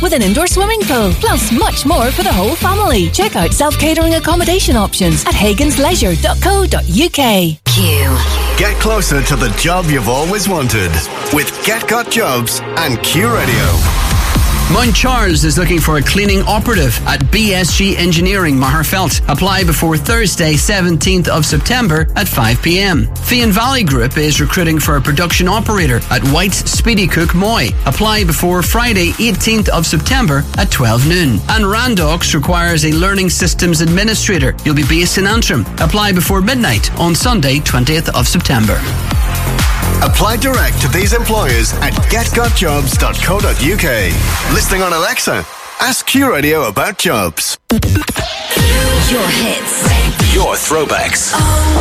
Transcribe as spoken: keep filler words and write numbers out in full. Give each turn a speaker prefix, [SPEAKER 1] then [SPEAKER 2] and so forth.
[SPEAKER 1] with an indoor swimming pool, plus much more for the whole family. Check out self-catering accommodation options at hagans leisure dot co dot uk.
[SPEAKER 2] Q.
[SPEAKER 3] Get closer to the job you've always wanted with Get Got Jobs and Q Radio.
[SPEAKER 4] Mount Charles is looking for a cleaning operative at B S G Engineering, Maherfelt. Apply before Thursday, seventeenth of September at five p.m. Fian Valley Group is recruiting for a production operator at White's Speedy Cook, Moy. Apply before Friday, eighteenth of September at twelve noon. And Randox requires a learning systems administrator. You'll be based in Antrim. Apply before midnight on Sunday, twentieth of September.
[SPEAKER 3] Apply direct to these employers at get got jobs dot co dot uk. Listening on Alexa, ask Q Radio about jobs.
[SPEAKER 2] Your hits.
[SPEAKER 5] Your throwbacks.
[SPEAKER 2] Oh.